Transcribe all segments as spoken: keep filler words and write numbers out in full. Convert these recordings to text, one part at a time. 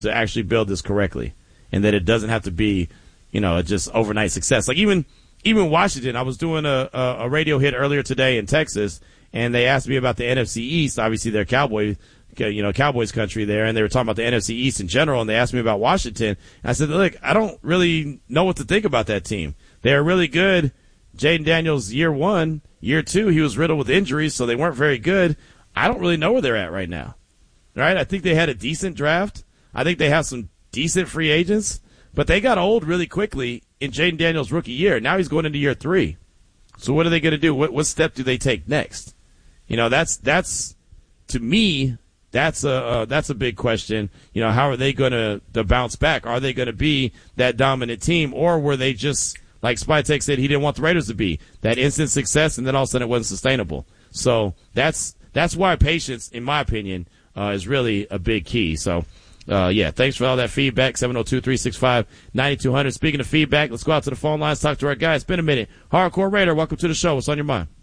to actually build this correctly, and that it doesn't have to be, you know, a just overnight success. Like even even Washington, I was doing a, a, a radio hit earlier today in Texas, and they asked me about the N F C East. Obviously, they're Cowboy, you know, Cowboys country there, and they were talking about the N F C East in general, and they asked me about Washington. And I said, look, I don't really know what to think about that team. They're really good. Jaden Daniels, year one, year two, he was riddled with injuries, so they weren't very good. I don't really know where they're at right now. Right? I think they had a decent draft. I think they have some decent free agents, but they got old really quickly in Jaden Daniels' rookie year. Now he's going into year three. So what are they going to do? What, what step do they take next? You know, that's that's to me, that's a uh, that's a big question. You know, how are they going to to bounce back? Are they going to be that dominant team, or were they just, like Spytek said, he didn't want the Raiders to be, that instant success, and then all of a sudden it wasn't sustainable? So that's that's why patience, in my opinion, uh, is really a big key. So, uh, yeah, thanks for all that feedback. seven oh two, three six five, nine two hundred. Speaking of feedback, let's go out to the phone lines, talk to our guy. It's been a minute. Hardcore Raider, welcome to the show. What's on your mind?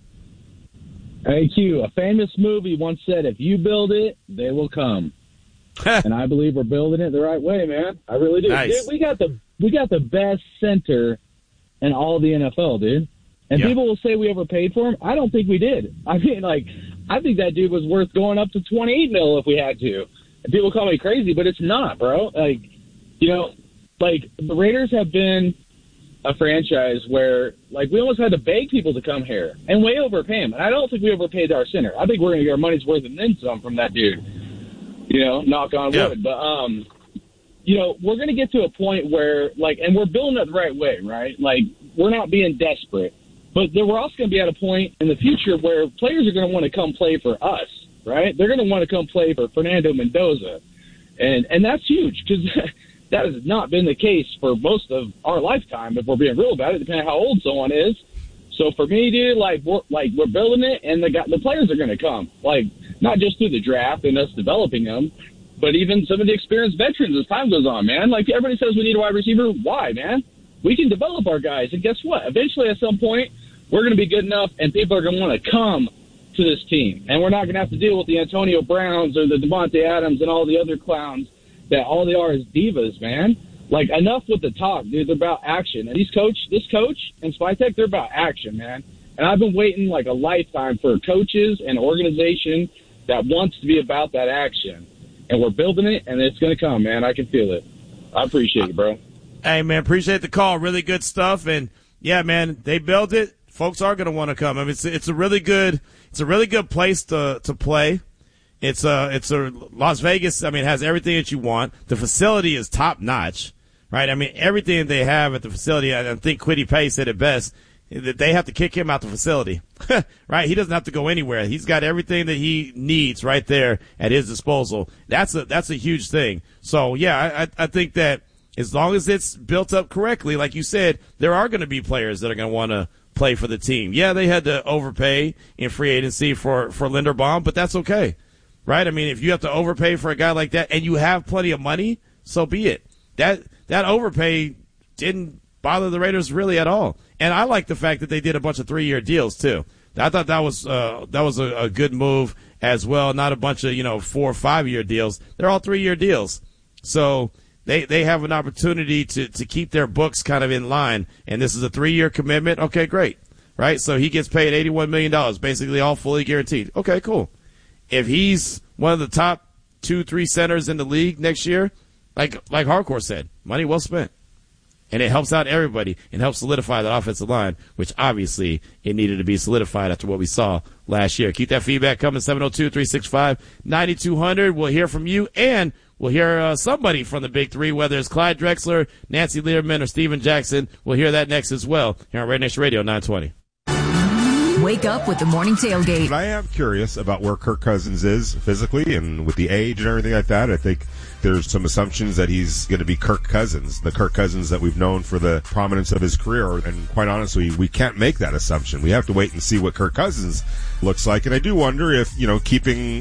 Hey, Q, a famous movie once said, if you build it, they will come. And I believe we're building it the right way, man. I really do. Nice. Dude, we got the we got the best center in all the N F L, dude. And yeah. people will say we overpaid for him. I don't think we did. I mean, like, I think that dude was worth going up to twenty-eight mil if we had to. And people call me crazy, but it's not, bro. Like, you know, like, the Raiders have been a franchise where, like, we almost had to beg people to come here and way overpay him. And I don't think we overpaid our center. I think we're going to get our money's worth and then some from that dude. You know, knock on yeah. wood. But, um, you know, we're going to get to a point where, like, and we're building it the right way, right? Like, we're not being desperate. But then we're also going to be at a point in the future where players are going to want to come play for us, right? They're going to want to come play for Fernando Mendoza. And and that's huge because that has not been the case for most of our lifetime, if we're being real about it, depending on how old someone is. So for me, dude, like, we're, like, we're building it, and the, the players are going to come. Like, not just through the draft and us developing them, but even some of the experienced veterans as time goes on, man. Like, everybody says we need a wide receiver. Why, man? We can develop our guys, and guess what? Eventually, at some point, we're going to be good enough, and people are going to want to come to this team. And we're not going to have to deal with the Antonio Browns or the Devontae Adams and all the other clowns that all they are is divas, man. Like, enough with the talk, dude. They're about action. And these coach, this coach and Spytek, they're about action, man. And I've been waiting like a lifetime for coaches and organization that wants to be about that action. And we're building it, and it's going to come, man. I can feel it. I appreciate it, bro. Hey, man, appreciate the call. Really good stuff. And, yeah, man, they built it. Folks are going to want to come. I mean, it's it's a really good it's a really good place to to play. It's a it's a Las Vegas. I mean, it has everything that you want. The facility is top notch, right? I mean, everything they have at the facility. I think Kwity Paye said it best that they have to kick him out the facility, right? He doesn't have to go anywhere. He's got everything that he needs right there at his disposal. That's a that's a huge thing. So yeah, I I think that as long as it's built up correctly, like you said, there are going to be players that are going to want to play for the team. Yeah, they had to overpay in free agency for, for Linderbaum, but that's okay, right? I mean, if you have to overpay for a guy like that and you have plenty of money, so be it. That that overpay didn't bother the Raiders really at all. And I like the fact that they did a bunch of three-year deals too. I thought that was uh, that was a, a good move as well. Not a bunch of, you know, four or five-year deals. They're all three-year deals. So They they have an opportunity to, to keep their books kind of in line, and this is a three-year commitment. Okay, great, right? So he gets paid eighty-one million dollars, basically all fully guaranteed. Okay, cool. If he's one of the top two, three centers in the league next year, like like Hardcore said, money well spent. And it helps out everybody and helps solidify that offensive line, which obviously it needed to be solidified after what we saw last year. Keep that feedback coming, seven oh two, three six five, nine two hundred. We'll hear from you, and we'll hear uh, somebody from the Big Three, whether it's Clyde Drexler, Nancy Learman, or Steven Jackson. We'll hear that next as well here on Raider Nation Radio nine twenty. Wake up with the morning tailgate. I am curious about where Kirk Cousins is physically and with the age and everything like that. I think there's some assumptions that he's going to be Kirk Cousins, the Kirk Cousins that we've known for the prominence of his career. And quite honestly, we can't make that assumption. We have to wait and see what Kirk Cousins looks like. And I do wonder if, you know, keeping...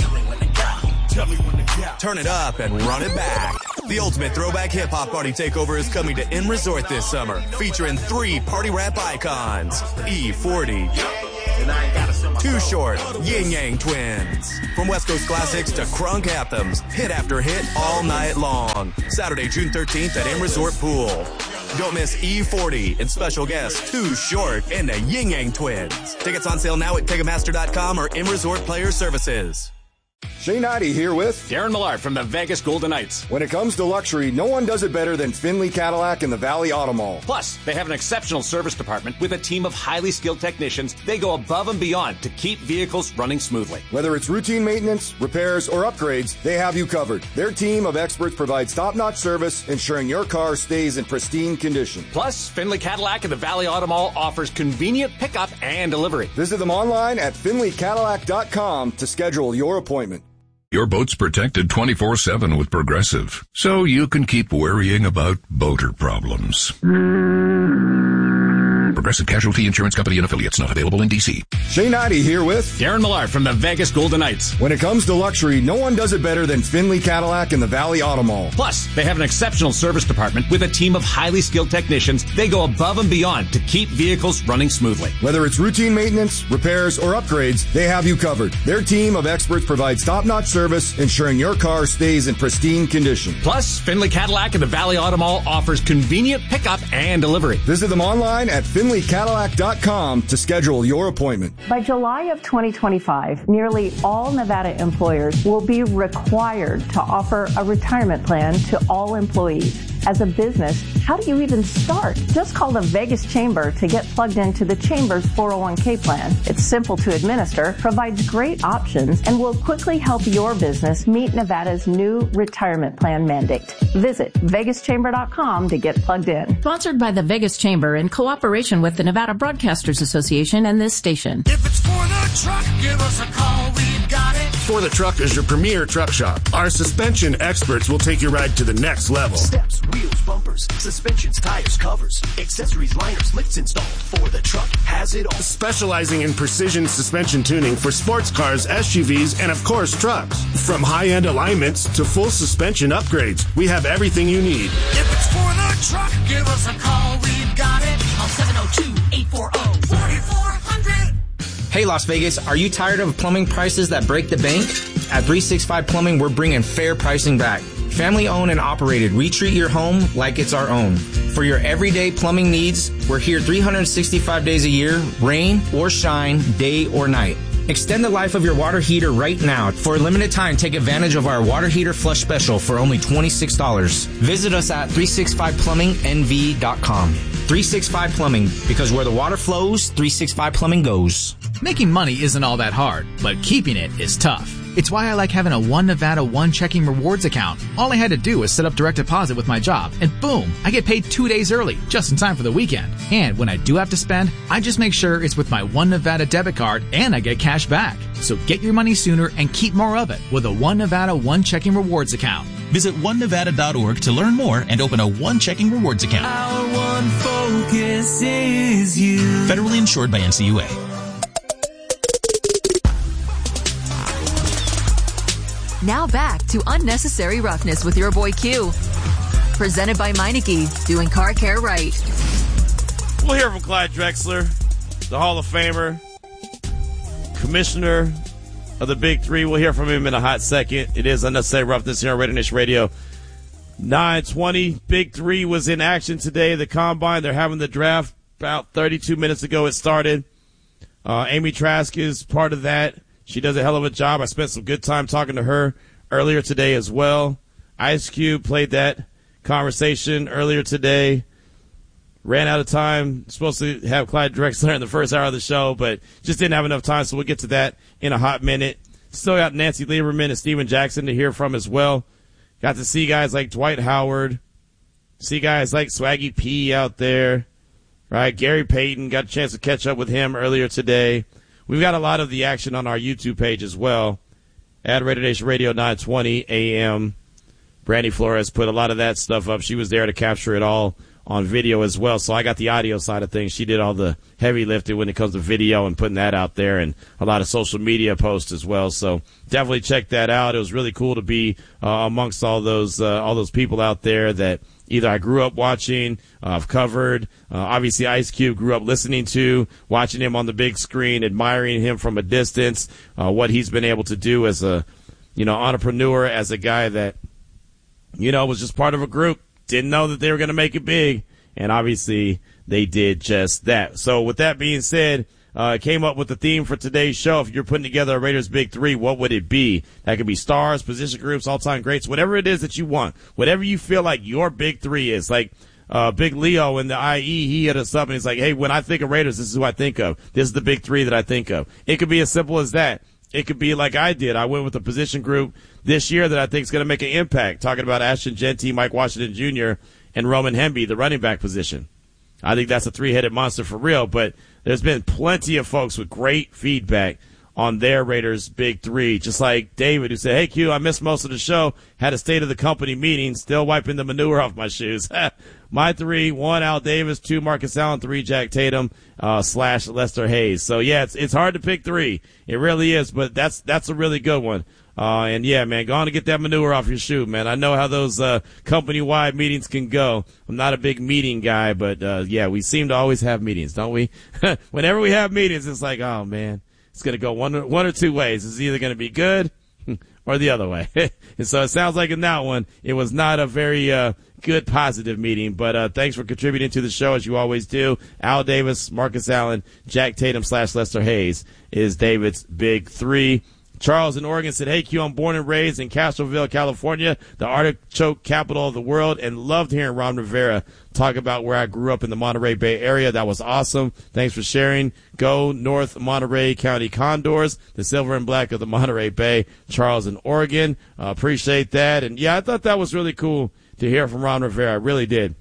Turn it up and run it back. The ultimate throwback hip-hop party takeover is coming to Inn Resort this summer, featuring three party rap icons, E forty, Too Short, Yin Yang Twins. From West Coast classics to crunk anthems, hit after hit all night long. Saturday, June thirteenth at M Resort Pool. Don't miss E forty and special guest Too Short and the Yin Yang Twins. Tickets on sale now at Ticketmaster dot com or M Resort Player Services. Shane Ivey here with Darren Millard from the Vegas Golden Knights. When it comes to luxury, no one does it better than Finley Cadillac and the Valley Auto Mall. Plus, they have an exceptional service department with a team of highly skilled technicians. They go above and beyond to keep vehicles running smoothly. Whether it's routine maintenance, repairs, or upgrades, they have you covered. Their team of experts provides top-notch service, ensuring your car stays in pristine condition. Plus, Finley Cadillac and the Valley Auto Mall offers convenient pickup and delivery. Visit them online at Finley Cadillac dot com to schedule your appointment. Your boat's protected twenty-four seven with Progressive, so you can keep worrying about boater problems. Progressive Casualty Insurance Company and affiliates, not available in D C. Shane Ivey here with Darren Millard from the Vegas Golden Knights. When it comes to luxury, no one does it better than Finley Cadillac and the Valley Auto Mall. Plus, they have an exceptional service department with a team of highly skilled technicians. They go above and beyond to keep vehicles running smoothly. Whether it's routine maintenance, repairs, or upgrades, they have you covered. Their team of experts provides top-notch service, ensuring your car stays in pristine condition. Plus, Finley Cadillac and the Valley Auto Mall offers convenient pickup and delivery. Visit them online at Finley Cadillac dot com to schedule your appointment. By July of twenty twenty-five, nearly all Nevada employers will be required to offer a retirement plan to all employees. As a business, how do you even start? Just call the Vegas Chamber to get plugged into the Chamber's four oh one k plan. It's simple to administer, provides great options, and will quickly help your business meet Nevada's new retirement plan mandate. Visit Vegas Chamber dot com to get plugged in. Sponsored by the Vegas Chamber in cooperation with the Nevada Broadcasters Association and this station. If it's for the truck, give us a call. We've got it. For the Truck is your premier truck shop. Our suspension experts will take your ride to the next level. Steps, wheels, bumpers, suspensions, tires, covers, accessories, liners, licks installed. For the Truck has it all. Specializing in precision suspension tuning for sports cars, S U Vs, and of course trucks. From high-end alignments to full suspension upgrades, we have everything you need. If it's for the truck, give us a call. We've got it. Call seven oh two, eight four oh, four four hundred. Hey, Las Vegas, are you tired of plumbing prices that break the bank? At three sixty-five Plumbing, we're bringing fair pricing back. Family owned and operated, we treat your home like it's our own. For your everyday plumbing needs, we're here three hundred sixty-five days a year, rain or shine, day or night. Extend the life of your water heater right now. For a limited time, take advantage of our water heater flush special for only twenty-six dollars. Visit us at three sixty-five plumbing N V dot com. three sixty-five Plumbing, because where the water flows, three sixty-five Plumbing goes. Making money isn't all that hard, but keeping it is tough. It's why I like having a One Nevada One Checking Rewards account. All I had to do was set up direct deposit with my job, and boom, I get paid two days early, just in time for the weekend. And when I do have to spend, I just make sure it's with my One Nevada debit card, and I get cash back. So get your money sooner and keep more of it with a One Nevada One Checking Rewards account. Visit one nevada dot org to learn more and open a One Checking Rewards account. Our one focus is you. Federally insured by N C U A. Now back to Unnecessary Roughness with your boy Q. Presented by Meineke, doing car care right. We'll hear from Clyde Drexler, the Hall of Famer, commissioner of the Big Three. We'll hear from him in a hot second. It is Unnecessary Roughness here on Radio Nation Radio. nine twenty, Big Three was in action today. The Combine, they're having the draft. About thirty-two minutes ago it started. Uh, Amy Trask is part of that. She does a hell of a job. I spent some good time talking to her earlier today as well. Ice Cube played that conversation earlier today. Ran out of time. Supposed to have Clyde Drexler in the first hour of the show, but just didn't have enough time, so we'll get to that in a hot minute. Still got Nancy Lieberman and Steven Jackson to hear from as well. Got to see guys like Dwight Howard. See guys like Swaggy P out there. Right? Gary Payton, got a chance to catch up with him earlier today. We've got a lot of the action on our YouTube page as well at Radio Nation Radio nine twenty A M. Brandy Flores put a lot of that stuff up. She was there to capture it all on video as well. So I got the audio side of things. She did all the heavy lifting when it comes to video and putting that out there, and a lot of social media posts as well. So definitely check that out. It was really cool to be uh, amongst all those uh, all those people out there that either I grew up watching, uh, I've covered. Uh, obviously, Ice Cube grew up listening to, watching him on the big screen, admiring him from a distance, uh, what he's been able to do as a, you know, entrepreneur, as a guy that, you know, was just part of a group, didn't know that they were going to make it big, and obviously they did just that. So with that being said, uh, came up with the theme for today's show. If you're putting together a Raiders Big Three, what would it be? That could be stars, position groups, all-time greats, whatever it is that you want, whatever you feel like your Big Three is. Like uh, Big Leo in the I E, he hit us up and he's like, hey, when I think of Raiders, this is who I think of. This is the Big Three that I think of. It could be as simple as that. It could be like I did. I went with a position group this year that I think is going to make an impact, talking about Ashton Jeanty, Mike Washington Junior, and Roman Hemby, the running back position. I think that's a three-headed monster for real, but there's been plenty of folks with great feedback on their Raiders Big Three, just like David, who said, hey, Q, I missed most of the show, had a state of the company meeting, still wiping the manure off my shoes. My three, one, Al Davis, two, Marcus Allen, three, Jack Tatum, uh, slash Lester Hayes. So, yeah, it's it's hard to pick three. It really is, but that's that's a really good one. Uh, and, yeah, man, go on and get that manure off your shoe, man. I know how those uh, company-wide meetings can go. I'm not a big meeting guy, but, uh, yeah, we seem to always have meetings, don't we? Whenever we have meetings, it's like, oh, man, it's going to go one, one or two ways. It's either going to be good or the other way. And so it sounds like in that one, it was not a very uh, good, positive meeting. But uh, thanks for contributing to the show, as you always do. Al Davis, Marcus Allen, Jack Tatum slash Lester Hayes is David's Big Three. Charles in Oregon said, hey, Q, I'm born and raised in Castroville, California, the artichoke capital of the world, and loved hearing Ron Rivera talk about where I grew up in the Monterey Bay area. That was awesome. Thanks for sharing. Go North Monterey County Condors, the silver and black of the Monterey Bay. Charles in Oregon. Uh, appreciate that. And, yeah, I thought that was really cool to hear from Ron Rivera. I really did.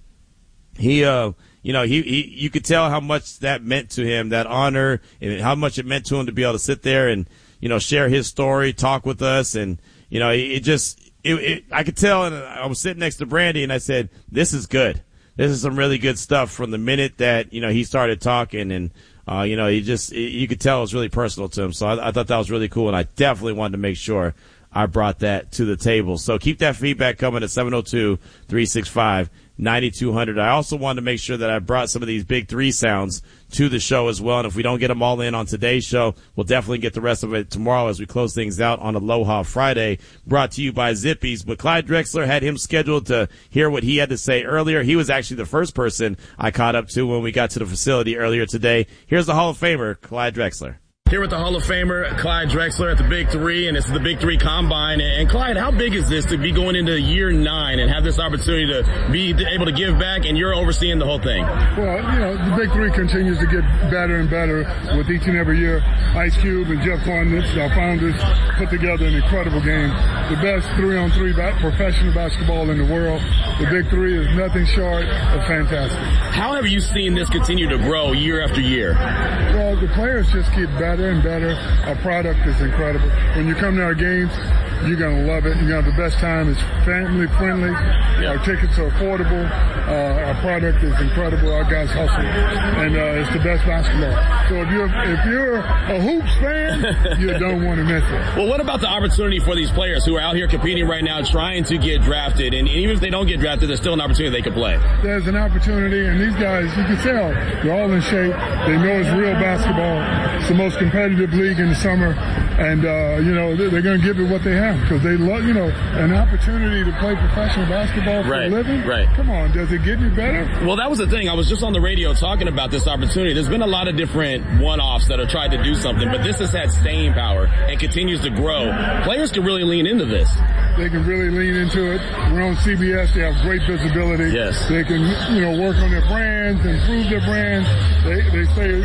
He, uh, you know, he, he, you could tell how much that meant to him, that honor, and how much it meant to him to be able to sit there and, you know, share his story, talk with us. And, you know, it, it just, it, it, I could tell, and I was sitting next to Brandy and I said, this is good. This is some really good stuff from the minute that, you know, he started talking. And, uh, you know, he just, it, you could tell it was really personal to him. So I, I thought that was really cool. And I definitely wanted to make sure I brought that to the table. So keep that feedback coming at seven oh two, three six five, nine two hundred. I also wanted to make sure that I brought some of these Big Three sounds to the show as well. And if we don't get them all in on today's show, we'll definitely get the rest of it tomorrow as we close things out on Aloha Friday, brought to you by Zippies. But Clyde Drexler had him scheduled to hear what he had to say earlier. He was actually the first person I caught up to when we got to the facility earlier today. Here's the Hall of Famer, Clyde Drexler. Here with the Hall of Famer, Clyde Drexler at the Big Three, and it's the Big Three Combine. And Clyde, how big is this to be going into year nine and have this opportunity to be able to give back, and you're overseeing the whole thing? Well, you know, the Big Three continues to get better and better with each and every year. Ice Cube and Jeff Klonditz, our founders, put together an incredible game. The best three-on-three ba- professional basketball in the world. The Big Three is nothing short of fantastic. How have you seen this continue to grow year after year? Well, the players just keep better and better. Our product is incredible. When you come to our games, you're going to love it. You're going to have the best time. It's family friendly. Yeah. Our tickets are affordable. Uh, our product is incredible. Our guys hustle. And uh, it's the best basketball. So if you're, if you're a Hoops fan, you don't want to miss it. Well, what about the opportunity for these players who are out here competing right now trying to get drafted? And even if they don't get drafted, there's still an opportunity they can play. There's an opportunity, and these guys, you can tell, they're all in shape. They know it's real basketball. It's the most competitive league in the summer. And, uh, you know, they're, they're going to give it what they have because they love, you know, an opportunity to play professional basketball for right, a living. Right. Come on, does it get any better? Well, that was the thing. I was just on the radio talking about this opportunity. There's been a lot of different one-offs that have tried to do something, but this has had staying power and continues to grow. Players can really lean into this. They can really lean into it. We're on C B S. They have great visibility. Yes. They can, you know, work on their brands, improve their brands. They, they stay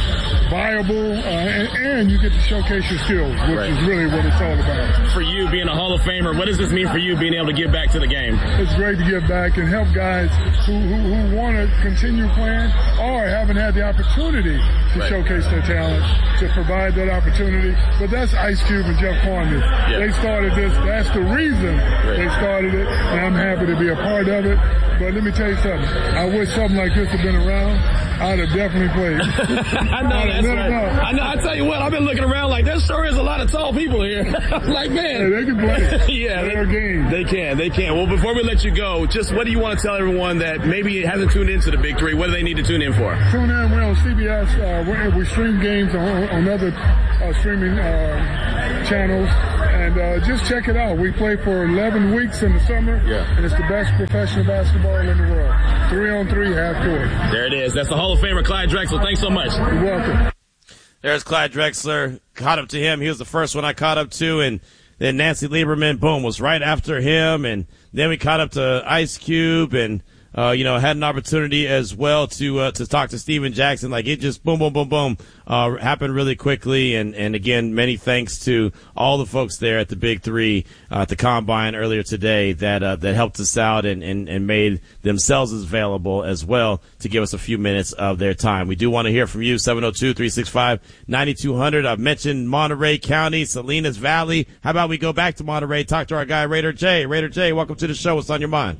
viable, uh, and, and you get to showcase your skills, which right. is really what it's all about. For you, being a Hall of Famer, what does this mean for you being able to give back to the game? It's great to give back and help guys who, who, who want to continue playing or haven't had the opportunity to Right. showcase their talent, to provide that opportunity. But that's Ice Cube and Jeff Carney. Yeah. They started this. That's the reason Right. they started it, and I'm happy to be a part of it. But let me tell you something. I wish something like this had been around. I'd have definitely played. I know I'd that's let it right. know. I know. I tell you what, I've been looking around like there sure is a lot of tall people here. Like, man, Hey, they can play. yeah, They're game. they can. They can. Well, before we let you go, just what do you want to tell everyone that maybe hasn't tuned into the Big Three? What do they need to tune in for? Tune in. We're on C B S. Uh, we we stream games on, on other uh, streaming uh, channels. And uh, just check it out. We play for eleven weeks in the summer. Yeah. And it's the best professional basketball in the world. Three on three, half court. There it is. That's the Hall of Famer, Clyde Drexler. Thanks so much. You're welcome. There's Clyde Drexler. Caught up to him. He was the first one I caught up to, and then Nancy Lieberman, boom, was right after him, and then we caught up to Ice Cube, and uh, you know, had an opportunity as well to uh, to talk to Steven Jackson. Like, it just boom, boom, boom, boom, uh, happened really quickly. And, and again, many thanks to all the folks there at the Big Three uh, at the Combine earlier today that uh, that helped us out and, and, and made themselves available as well to give us a few minutes of their time. We do want to hear from you, seven oh two, three six five, nine two hundred. I've mentioned Monterey County, Salinas Valley. How about we go back to Monterey, talk to our guy, Raider J. Raider J, welcome to the show. What's on your mind?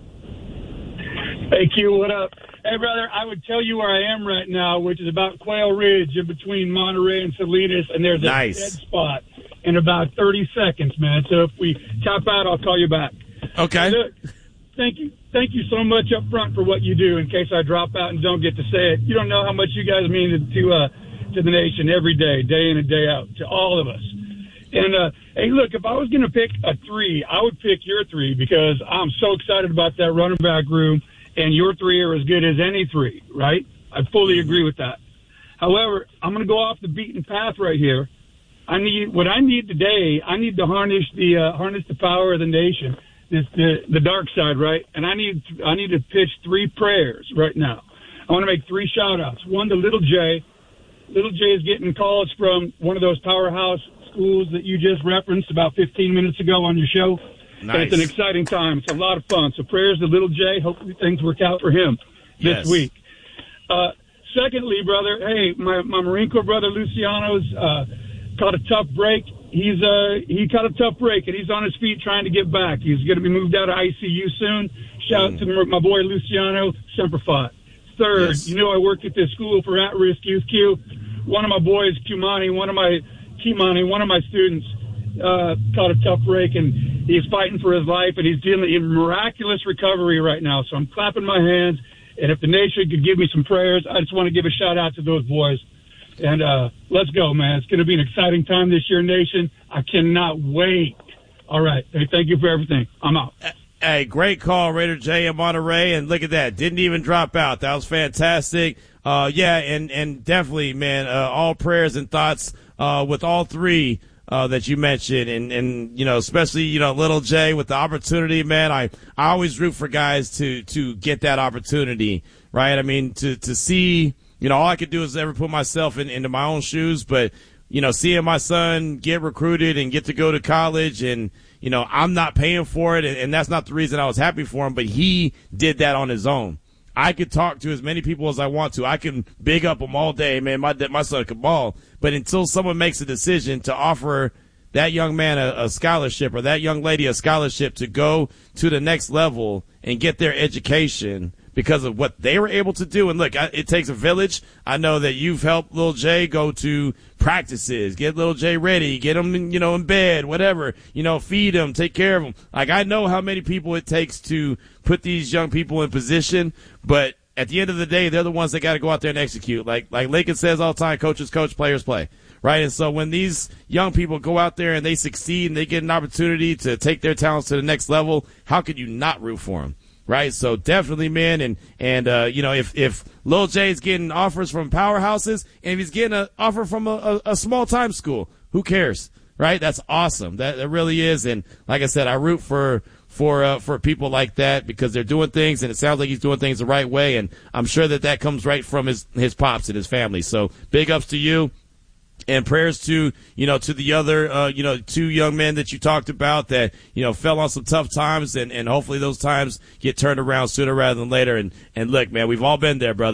Hey, Q, what up? Hey, brother, I would tell you where I am right now, which is about Quail Ridge in between Monterey and Salinas, and there's a Nice. dead spot in about thirty seconds, man. So if we tap out, I'll call you back. Okay. Look, thank you. Thank you so much up front for what you do in case I drop out and don't get to say it. You don't know how much you guys mean to, to, uh, to the nation every day, day in and day out, to all of us. And, uh, hey, look, if I was going to pick a three, I would pick your three because I'm so excited about that running back room. And your three are as good as any three, right? I fully agree with that. However, I'm going to go off the beaten path right here. I need what I need today. I need to harness the uh, harness the power of the nation, this the the dark side, right? And I need I need to pitch three prayers right now. I want to make three shout outs. One to Little J. Little J is getting calls from one of those powerhouse schools that you just referenced about fifteen minutes ago on your show. Nice. And it's an exciting time. It's a lot of fun. So prayers to Little J. Hopefully things work out for him this Yes. week. Uh, secondly, brother, hey, my, my Marine Corps brother Luciano's uh, caught a tough break. He's uh, he caught a tough break, and he's on his feet trying to get back. He's going to be moved out of I C U soon. Shout out to my boy Luciano Semper Fi. Third, Yes. you know I worked at this school for at-risk youth. Q. One of my boys, Kumani, one of my Kimani, one of my students uh, caught a tough break, and he's fighting for his life, and he's dealing in miraculous recovery right now. So I'm clapping my hands, and if the nation could give me some prayers, I just want to give a shout-out to those boys. And uh, let's go, man. It's going to be an exciting time this year, nation. I cannot wait. All right. Hey, thank you for everything. I'm out. Hey, great call, Raider J in Monterey, and look at that. Didn't even drop out. That was fantastic. Uh, yeah, and, and definitely, man, uh, all prayers and thoughts uh, with all three Uh, that you mentioned, and, and, you know, especially, you know, Little J with the opportunity, man. I, I always root for guys to, to get that opportunity, right? I mean, to, to see, you know, all I could do is ever put myself in, into my own shoes, but, you know, seeing my son get recruited and get to go to college, and, you know, I'm not paying for it, and, and that's not the reason I was happy for him, but he did that on his own. I could talk to as many people as I want to. I can big up them all day, man. My my son could ball. But until someone makes a decision to offer that young man a, a scholarship or that young lady a scholarship to go to the next level and get their education because of what they were able to do. And look, I, it takes a village. I know that you've helped Lil J go to practices, get Lil J ready, get him, in, you know, in bed, whatever, you know, feed him, take care of him. Like, I know how many people it takes to put these young people in position, but at the end of the day, they're the ones that got to go out there and execute. Like, like Lincoln says all the time, coaches coach, players play. Right. And so when these young people go out there and they succeed and they get an opportunity to take their talents to the next level, how could you not root for them? Right. So definitely, man. And, and, uh, you know, if, if Lil J is getting offers from powerhouses and if he's getting an offer from a, a, a small time school, who cares? Right. That's awesome. That, that really is. And like I said, I root for, for, uh, for people like that because they're doing things and it sounds like he's doing things the right way. And I'm sure that that comes right from his, his pops and his family. So big ups to you. And prayers to, you know, to the other, uh, you know, two young men that you talked about that, you know, fell on some tough times and, and hopefully those times get turned around sooner rather than later. And, and look, man, we've all been there, brother,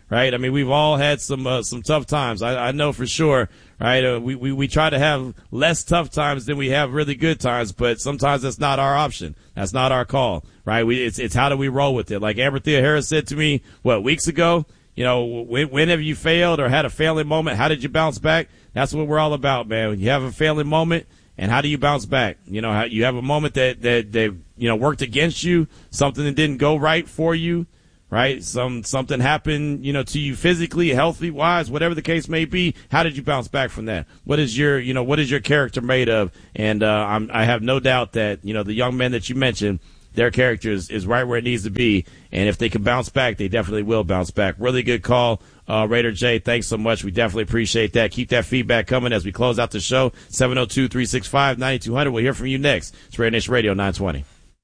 right? I mean, we've all had some uh, some tough times. I, I know for sure, right? Uh, we, we, we try to have less tough times than we have really good times, but sometimes that's not our option. That's not our call, right? We, it's, it's how do we roll with it? Like Amber Harris said to me, what, weeks ago? You know, when, whenever you failed or had a failing moment, how did you bounce back? That's what we're all about, man. When you have a failing moment, and how do you bounce back? You know, how you have a moment that, that, that, you know, worked against you, something that didn't go right for you, right? Some, something happened, you know, to you physically, healthy wise, whatever the case may be. How did you bounce back from that? What is your, you know, what is your character made of? And, uh, I'm, I have no doubt that, you know, the young men that you mentioned, their character is, is right where it needs to be. And if they can bounce back, they definitely will bounce back. Really good call. Uh, Raider J, thanks so much. We definitely appreciate that. Keep that feedback coming as we close out the show. seven oh two, three six five, nine two hundred. We'll hear from you next. It's Raider Nation Radio nine twenty.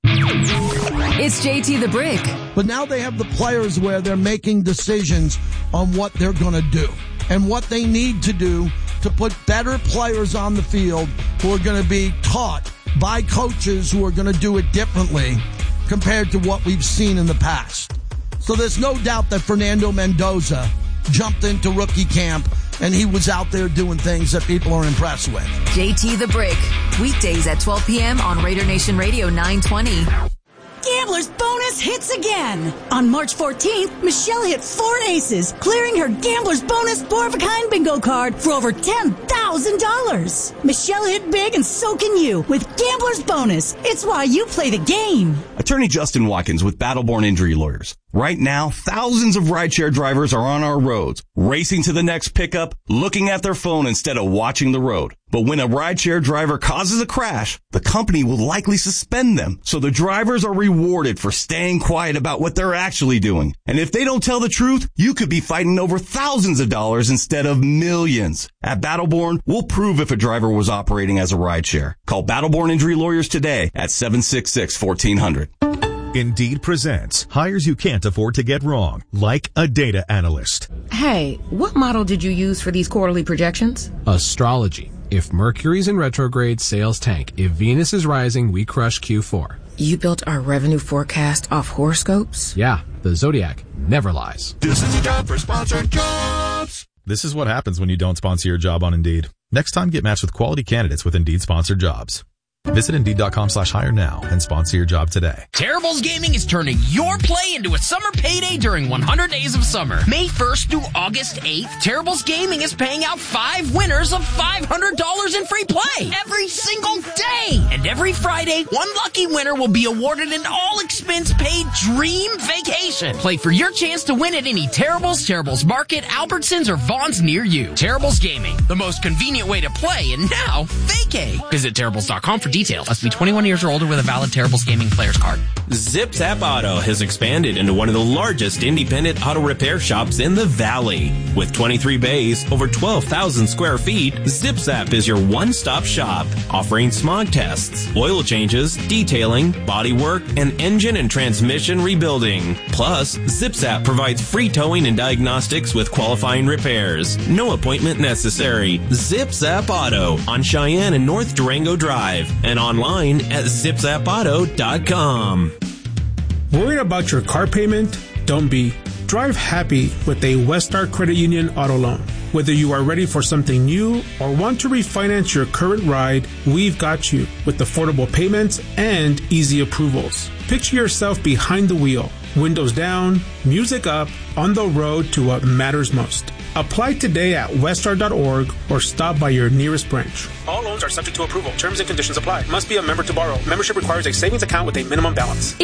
It's J T the Brick. But now they have the players where they're making decisions on what they're going to do and what they need to do to put better players on the field who are going to be taught by coaches who are going to do it differently compared to what we've seen in the past. So there's no doubt that Fernando Mendoza jumped into rookie camp and he was out there doing things that people are impressed with. J T the Brick, weekdays at twelve p.m. on Raider Nation Radio nine twenty. Gambler's Bonus hits again. On March fourteenth, Michelle hit four aces, clearing her Gambler's Bonus four-of-a-kind bingo card for over ten thousand dollars. Michelle hit big and so can you with Gambler's Bonus. It's why you play the game. Attorney Justin Watkins with Battleborn Injury Lawyers. Right now, thousands of rideshare drivers are on our roads, racing to the next pickup, looking at their phone instead of watching the road. But when a rideshare driver causes a crash, the company will likely suspend them. So the drivers are rewarded for staying quiet about what they're actually doing. And if they don't tell the truth, you could be fighting over thousands of dollars instead of millions. At Battleborn, we'll prove if a driver was operating as a rideshare. Call Battleborn Injury Lawyers today at seven six six, one four hundred. Indeed presents hires you can't afford to get wrong, like a data analyst. Hey, what model did you use for these quarterly projections? Astrology. If Mercury's in retrograde, sales tank. If Venus is rising, we crush Q four. You built our revenue forecast off horoscopes? Yeah, the Zodiac never lies. This is a job for sponsored jobs. This is what happens when you don't sponsor your job on Indeed. Next time, get matched with quality candidates with Indeed sponsored jobs. Visit Indeed.com slash hire now and sponsor your job today. Terribles Gaming is turning your play into a summer payday during one hundred days of summer. May first through August eighth, Terribles Gaming is paying out five winners of five hundred dollars in free play every single day. And every Friday, one lucky winner will be awarded an all-expense-paid dream vacation. Play for your chance to win at any Terribles, Terribles Market, Albertsons, or Vaughn's near you. Terribles Gaming, the most convenient way to play and now vacay. Visit Terribles dot com for details. Must be twenty-one years or older with a valid Terribles Gaming player's card. ZipZap Auto has expanded into one of the largest independent auto repair shops in the Valley. With twenty-three bays, over twelve thousand square feet, ZipZap is your one-stop shop, offering smog tests, oil changes, detailing, body work, and engine and transmission rebuilding. Plus, ZipZap provides free towing and diagnostics with qualifying repairs. No appointment necessary. ZipZap Auto on Cheyenne and North Durango Drive and online at zip zap auto dot com. Worried about your car payment? Don't be. Drive happy with a Westar Credit Union auto loan. Whether you are ready for something new or want to refinance your current ride, we've got you with affordable payments and easy approvals. Picture yourself behind the wheel, windows down, music up, on the road to what matters most. Apply today at westar dot org or stop by your nearest branch. All loans are subject to approval. Terms and conditions apply. Must be a member to borrow. Membership requires a savings account with a minimum balance.